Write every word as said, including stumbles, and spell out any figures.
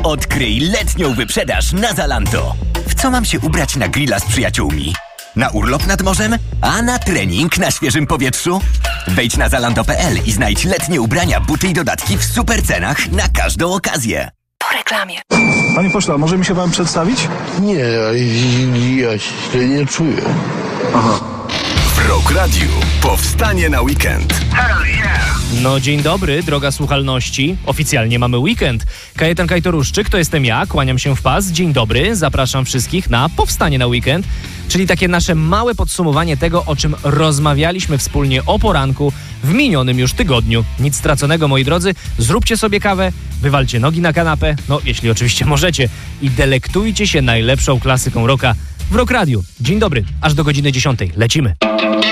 Odkryj letnią wyprzedaż na Zalando. W co mam się ubrać na grilla z przyjaciółmi? Na urlop nad morzem? A na trening na świeżym powietrzu? Wejdź na zalando kropka p l i znajdź letnie ubrania, buty i dodatki w super cenach na każdą okazję. Po reklamie. Panie pośle, może mi się pan przedstawić? Nie, ja, ja się nie czuję. Aha. W Rock Radio powstanie na weekend. No dzień dobry, droga słuchalności. Oficjalnie mamy weekend. Kajetan Kajtoruszczyk, to jestem ja, kłaniam się w pas. Dzień dobry, zapraszam wszystkich na powstanie na weekend, czyli takie nasze małe podsumowanie tego, o czym rozmawialiśmy wspólnie o poranku w minionym już tygodniu. Nic straconego, moi drodzy, zróbcie sobie kawę, wywalcie nogi na kanapę, no jeśli oczywiście możecie, i delektujcie się najlepszą klasyką rocka w Rock Radio. Dzień dobry, aż do godziny dziesiątej. Lecimy.